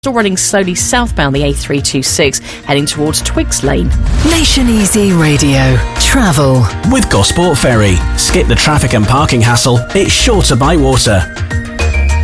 Still running slowly southbound the A326, heading towards Twigs Lane. Nation Easy Radio. Travel. With Gosport Ferry. Skip the traffic and parking hassle. It's shorter by water.